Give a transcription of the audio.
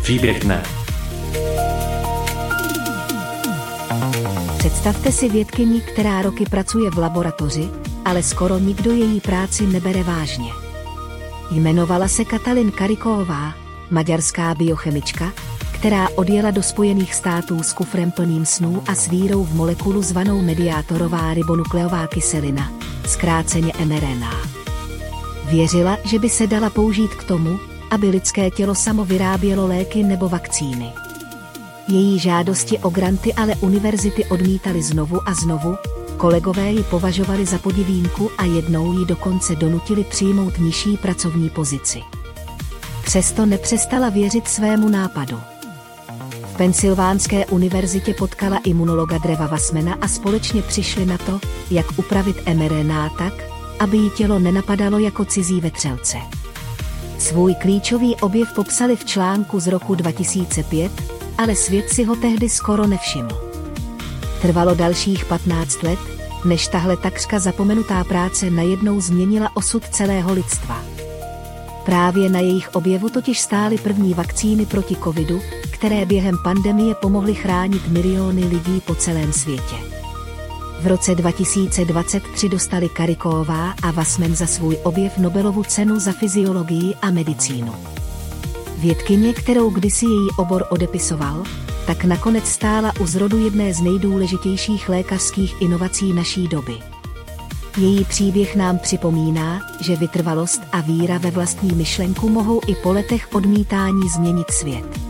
Příběh dne. Představte si vědkyni, která roky pracuje v laboratoři, ale skoro nikdo její práci nebere vážně. Jmenovala se Katalin Karikóová, maďarská biochemička, která odjela do Spojených států s kufrem plným snů a s vírou v molekulu zvanou mediátorová ribonukleová kyselina, zkráceně mRNA. Věřila, že by se dala použít k tomu, aby lidské tělo samo vyrábělo léky nebo vakcíny. Její žádosti o granty ale univerzity odmítaly znovu a znovu, kolegové ji považovali za podivínku a jednou ji dokonce donutili přijmout nižší pracovní pozici. Přesto nepřestala věřit svému nápadu. V Pensylvánské univerzitě potkala imunologa Drewa Wasmana a společně přišli na to, jak upravit mRNA tak, aby jí tělo nenapadalo jako cizí vetřelce. Svůj klíčový objev popsali v článku z roku 2005, ale svět si ho tehdy skoro nevšiml. Trvalo dalších 15 let, než tahle takřka zapomenutá práce najednou změnila osud celého lidstva. Právě na jejich objevu totiž stály první vakcíny proti covidu, které během pandemie pomohly chránit miliony lidí po celém světě. V roce 2023 dostali Karikóová a Wasman za svůj objev Nobelovu cenu za fyziologii a medicínu. Vědkyně, kterou kdysi její obor odepisoval, tak nakonec stála u zrodu jedné z nejdůležitějších lékařských inovací naší doby. Její příběh nám připomíná, že vytrvalost a víra ve vlastní myšlenku mohou i po letech odmítání změnit svět.